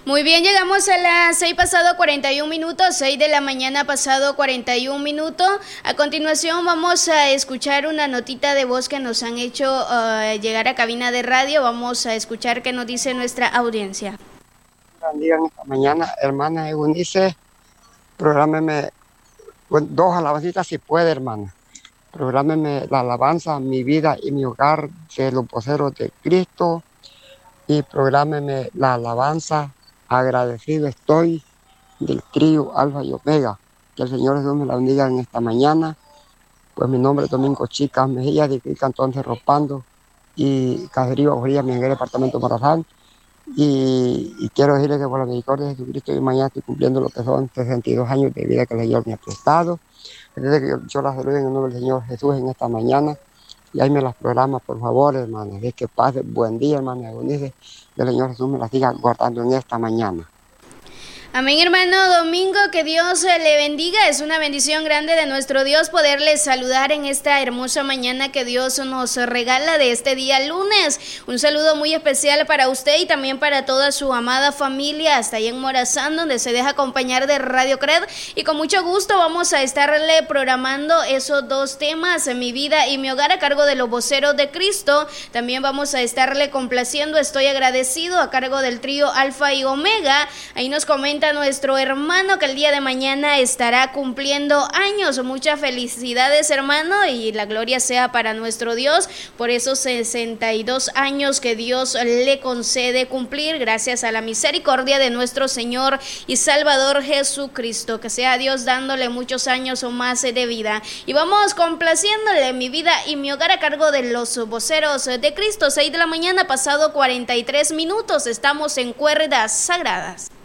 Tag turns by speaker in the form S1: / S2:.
S1: Muy bien, llegamos a las 6 pasado 41 minutos, 6 de la mañana pasado 41 minutos. A continuación vamos a escuchar una notita de voz que nos han hecho llegar a cabina de radio. Vamos a escuchar qué nos dice nuestra audiencia.
S2: Bendigan esta mañana, hermana Eunice, prográmeme 2 alabancitas si puede, hermana. Prográmeme la alabanza, mi vida y mi hogar de los voceros de Cristo. Y prográmeme la alabanza, agradecido estoy, del trío Alfa y Omega. Que el Señor Jesús me la bendiga en esta mañana. Pues mi nombre es Domingo Chicas Mejía, de Cantón Cerropando y Caserío Ojería, en el departamento de Morazán. Y quiero decirles que por la misericordia de Jesucristo, yo mañana estoy cumpliendo lo que son 62 años de vida que el Señor me ha prestado. Desde que yo la saludo en el nombre del Señor Jesús en esta mañana. Y ahí me las programa, por favor, hermanos. Es que pase buen día, hermanos. Que el Señor Jesús me las siga guardando en esta mañana.
S1: Amén, hermano Domingo, que Dios le bendiga. Es una bendición grande de nuestro Dios poderle saludar en esta hermosa mañana que Dios nos regala de este día lunes. Un saludo muy especial para usted y también para toda su amada familia hasta ahí en Morazán, donde se deja acompañar de Radio Cred. Y con mucho gusto vamos a estarle programando esos 2 temas, mi vida y mi hogar, a cargo de los voceros de Cristo. También vamos a estarle complaciendo Estoy agradecido, a cargo del trío Alfa y Omega. Ahí nos comenta nuestro hermano que el día de mañana estará cumpliendo años. Muchas felicidades, hermano, y la gloria sea para nuestro Dios por esos 62 años que Dios le concede cumplir gracias a la misericordia de nuestro Señor y Salvador Jesucristo. Que sea Dios dándole muchos años o más de vida. Y vamos complaciéndole mi vida y mi hogar, a cargo de los voceros de Cristo. 6 de la mañana pasado 43 minutos. Estamos en Cuerdas Sagradas.